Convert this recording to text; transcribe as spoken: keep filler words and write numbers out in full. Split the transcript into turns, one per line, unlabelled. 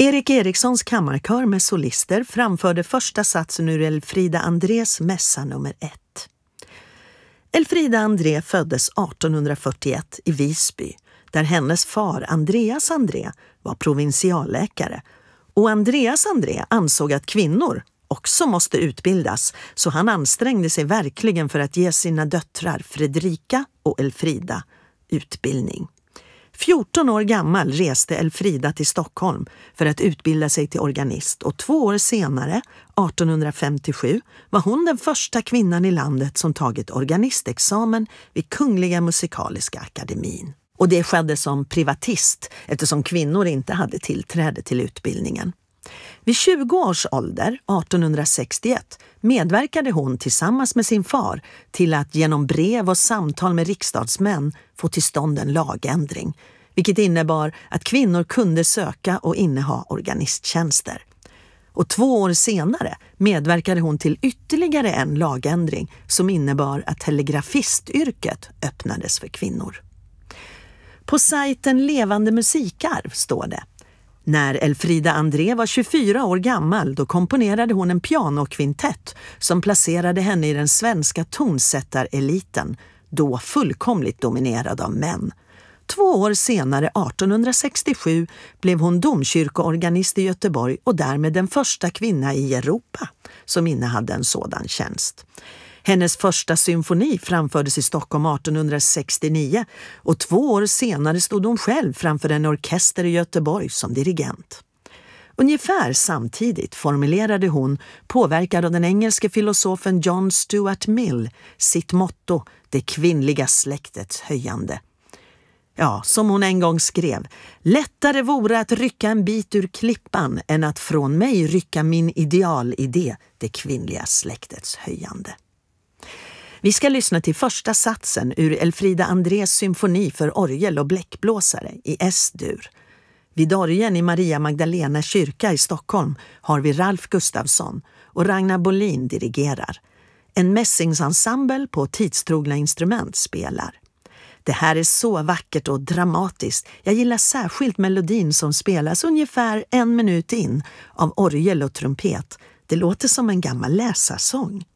Erik Erikssons kammarkör med solister framförde första satsen ur Elfrida Andrés mässa nummer ett. Elfrida André föddes artonhundrafyrtioett i Visby, där hennes far Andreas André var provinsialläkare. Och Andreas André ansåg att kvinnor också måste utbildas, så han ansträngde sig verkligen för att ge sina döttrar Fredrika och Elfrida utbildning. fjorton år gammal reste Elfrida till Stockholm för att utbilda sig till organist, och två år senare, artonhundrafemtiosju, var hon den första kvinnan i landet som tagit organistexamen vid Kungliga Musikaliska Akademin. Och det skedde som privatist eftersom kvinnor inte hade tillträde till utbildningen. Vid tjugo års ålder, artonhundrasextioett, medverkade hon tillsammans med sin far till att genom brev och samtal med riksdagsmän få till stånd en lagändring, vilket innebar att kvinnor kunde söka och inneha organisttjänster. Och två år senare medverkade hon till ytterligare en lagändring som innebar att telegrafistyrket öppnades för kvinnor. På sajten Levande musikarv står det: när Elfrida André var tjugofyra år gammal, då komponerade hon en pianokvintett som placerade henne i den svenska tonsättareliten, då fullkomligt dominerad av män. Två år senare, artonhundrasextiosju, blev hon domkyrkoorganist i Göteborg och därmed den första kvinna i Europa som innehade en sådan tjänst. Hennes första symfoni framfördes i Stockholm artonhundrasextionio och två år senare stod hon själv framför en orkester i Göteborg som dirigent. Ungefär samtidigt formulerade hon, påverkad av den engelske filosofen John Stuart Mill, sitt motto, det kvinnliga släktets höjande. Ja, som hon en gång skrev: lättare vore att rycka en bit ur klippan än att från mig rycka min idealidé, det kvinnliga släktets höjande. Vi ska lyssna till första satsen ur Elfrida Andrés symfoni för orgel och bläckblåsare i S-dur. Vid orgeln i Maria Magdalena kyrka i Stockholm har vi Ralf Gustafsson och Ragnar Bolin dirigerar. En mässingsensemble på tidstrogna instrument spelar. Det här är så vackert och dramatiskt. Jag gillar särskilt melodin som spelas ungefär en minut in av orgel och trumpet. Det låter som en gammal läsarsång.